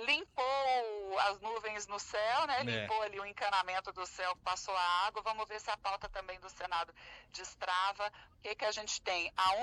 limpou as nuvens no céu, né? É. Limpou ali o encanamento do céu, passou a água. Vamos ver se a pauta também do Senado destrava. O que a gente tem? À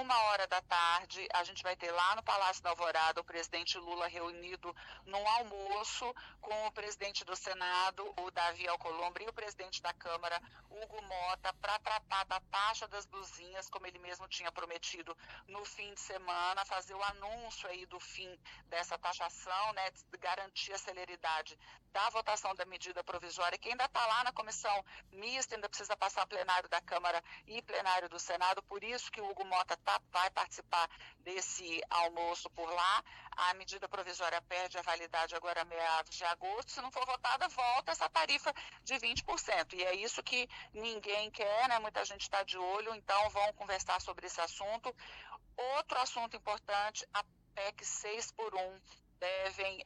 13h, a gente vai ter lá no Palácio da Alvorada o presidente Lula reunido num almoço com o presidente do Senado, o Davi Alcolumbre, e o presidente da Câmara, Hugo Mota, para tratar da taxa das blusinhas, como ele mesmo tinha prometido no fim de semana, fazer o anúncio aí do fim dessa taxação, né, garantir a celeridade da votação da medida provisória, que ainda está lá na comissão mista, ainda precisa passar plenário da Câmara e plenário do Senado, por isso que o Hugo Mota vai participar desse almoço por lá. A medida provisória perde a validade agora meados de agosto, se não for votada, volta essa tarifa de 20%, e é isso que ninguém quer, né? Muita gente está de olho, então vão conversar sobre esse assunto. Outro assunto importante, a PEC 6x1, devem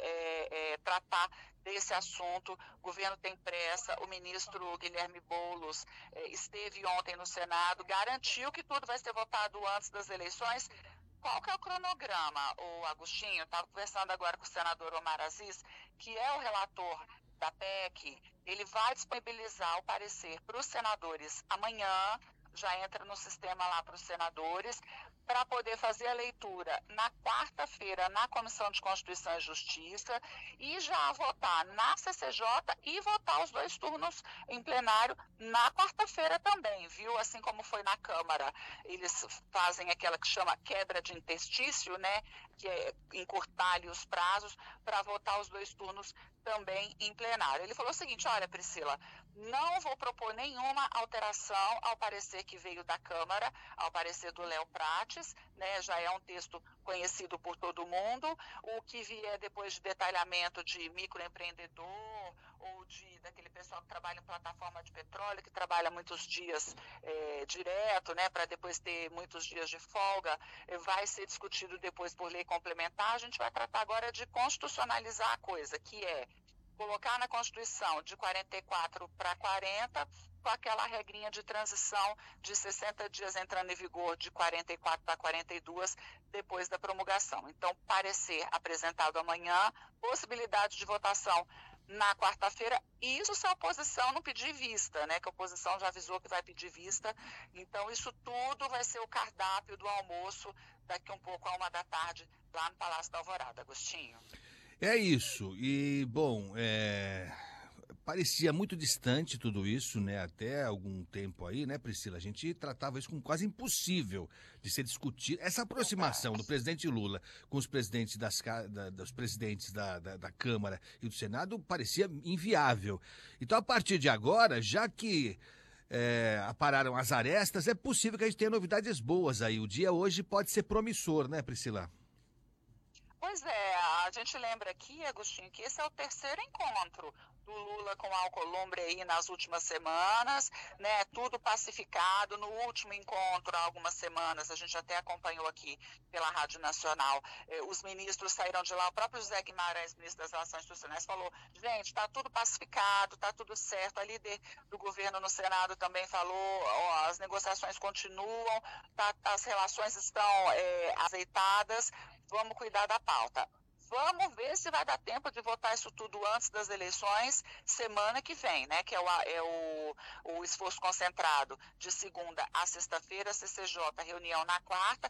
tratar desse assunto. O governo tem pressa, o ministro Guilherme Boulos esteve ontem no Senado, garantiu que tudo vai ser votado antes das eleições. Qual que é o cronograma, o Agostinho? Estava conversando agora com o senador Omar Aziz, que é o relator da PEC. Ele vai disponibilizar o parecer para os senadores amanhã, já entra no sistema lá para os senadores, para poder fazer a leitura na quarta-feira na Comissão de Constituição e Justiça e já votar na CCJ e votar os 2 turnos em plenário na quarta-feira também, viu? Assim como foi na Câmara. Eles fazem aquela que chama quebra de interstício, né? Que é encurtar ali os prazos para votar os 2 turnos também em plenário. Ele falou o seguinte: olha, Priscila, não vou propor nenhuma alteração ao parecer que veio da Câmara, ao parecer do Léo Prates, né? Já é um texto conhecido por todo mundo. O que vier depois de detalhamento de microempreendedor ou daquele pessoal que trabalha em plataforma de petróleo, que trabalha muitos dias direto, né? Para depois ter muitos dias de folga, vai ser discutido depois por lei complementar. A gente vai tratar agora de constitucionalizar a coisa, que é colocar na Constituição de 44 para 40, com aquela regrinha de transição de 60 dias entrando em vigor de 44 para 42 depois da promulgação. Então, parecer apresentado amanhã, possibilidade de votação na quarta-feira, e isso se a oposição não pedir vista, né? Que a oposição já avisou que vai pedir vista. Então, isso tudo vai ser o cardápio do almoço daqui um pouco à 13h, lá no Palácio da Alvorada. Agostinho. É isso. E, bom, parecia muito distante tudo isso, né? Até algum tempo aí, né, Priscila? A gente tratava isso como quase impossível de ser discutido. Essa aproximação do presidente Lula com os presidentes dos presidentes da Câmara e do Senado parecia inviável. Então, a partir de agora, já que apararam as arestas, é possível que a gente tenha novidades boas aí. O dia hoje pode ser promissor, né, Priscila? Pois é, a gente lembra aqui, Agostinho, que esse é o 3º encontro do Lula com o Alcolumbre aí nas últimas semanas, né? Tudo pacificado. No último encontro, há algumas semanas, a gente até acompanhou aqui pela Rádio Nacional, os ministros saíram de lá, o próprio José Guimarães, ministro das Relações Institucionais, falou: gente, está tudo pacificado, está tudo certo. A líder do governo no Senado também falou: ó, as negociações continuam, as relações estão azeitadas, vamos cuidar da pauta. Vamos ver se vai dar tempo de votar isso tudo antes das eleições, semana que vem, né? Que é o esforço concentrado de segunda a sexta-feira, CCJ, reunião na quarta.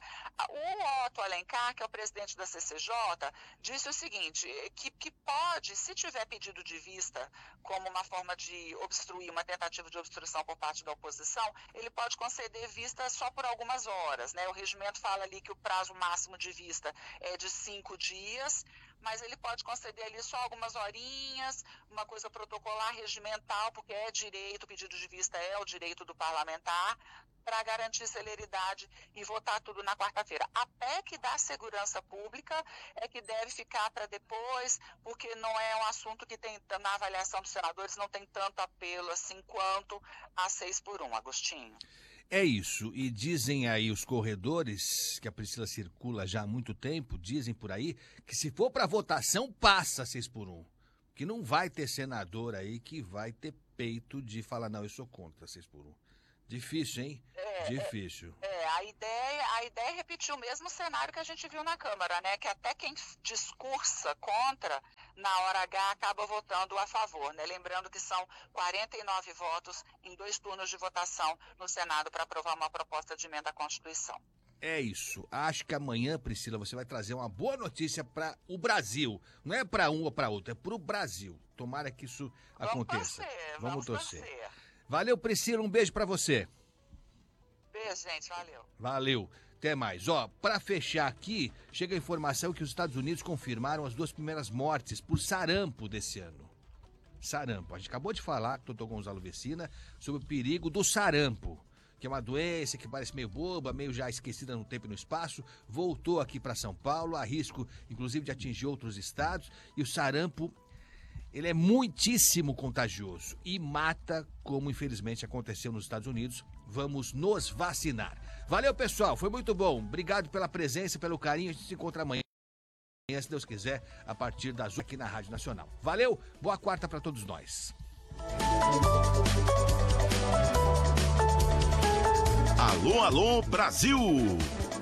O Otto Alencar, que é o presidente da CCJ, disse o seguinte, que pode, se tiver pedido de vista como uma forma de obstruir, uma tentativa de obstrução por parte da oposição, ele pode conceder vista só por algumas horas, né? O regimento fala ali que o prazo máximo de vista é de 5 dias, mas ele pode conceder ali só algumas horinhas, uma coisa protocolar, regimental, porque é direito, o pedido de vista é o direito do parlamentar, para garantir celeridade e votar tudo na quarta-feira. A PEC da segurança pública é que deve ficar para depois, porque não é um assunto que tem, na avaliação dos senadores, não tem tanto apelo assim quanto a 6x1, Agostinho. É isso, e dizem aí os corredores, que a Priscila circula já há muito tempo, dizem por aí, que se for para votação, passa 6x1. Que não vai ter senador aí que vai ter peito de falar, não, eu sou contra 6x1. Difícil, hein? Difícil. A ideia é repetir o mesmo cenário que a gente viu na Câmara, né? Que até quem discursa contra na hora H acaba votando a favor, né? Lembrando que são 49 votos em 2 turnos de votação no Senado para aprovar uma proposta de emenda à Constituição. É isso. Acho que amanhã, Priscila, você vai trazer uma boa notícia para o Brasil. Não é para um ou para outro, é para o Brasil. Tomara que isso aconteça. Vamos torcer. Valeu, Priscila. Um beijo para você. Beijo, gente. Valeu. Valeu. Até mais. Ó, para fechar aqui, chega a informação que os Estados Unidos confirmaram as 2 primeiras mortes por sarampo desse ano. Sarampo. A gente acabou de falar com o Dr. Gonzalo Vecina sobre o perigo do sarampo, que é uma doença que parece meio boba, meio já esquecida no tempo e no espaço, voltou aqui para São Paulo, há risco, inclusive, de atingir outros estados, e o sarampo, ele é muitíssimo contagioso e mata, como infelizmente aconteceu nos Estados Unidos. Vamos nos vacinar. Valeu, pessoal, foi muito bom. Obrigado pela presença, pelo carinho, a gente se encontra amanhã, se Deus quiser, a partir das 8 aqui na Rádio Nacional. Valeu, boa quarta para todos nós. Alô, alô, Brasil!